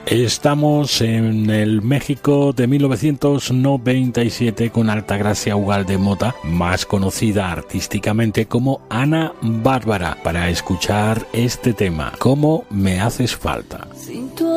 Estamos en el México de 1997 con Altagracia Ugalde Mota, más conocida artísticamente como Ana Bárbara, para escuchar este tema, ¿Cómo me haces falta? Sin tu